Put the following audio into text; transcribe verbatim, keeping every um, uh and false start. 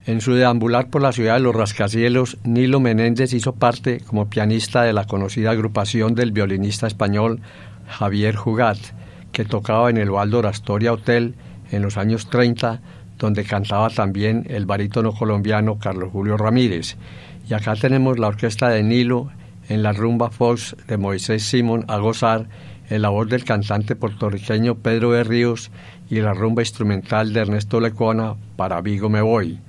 En su deambular por la ciudad de los rascacielos, Nilo Menéndez hizo parte como pianista de la conocida agrupación del violinista español Javier Jugat, que tocaba en el Waldorf Astoria Hotel en los años treinta, donde cantaba también el barítono colombiano Carlos Julio Ramírez. Y acá tenemos la orquesta de Nilo en la rumba Fox de Moisés Simón a gozar, en la voz del cantante puertorriqueño Pedro de Ríos y la rumba instrumental de Ernesto Lecuona, Para Vigo me voy.